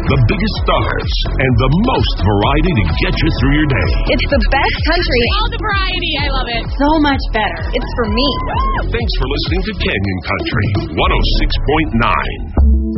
the biggest stars, and the most variety to get you through your day. It's the best country. All the variety. I love it. So much better. It's for me. Thanks for listening to Canyon Country 106.9.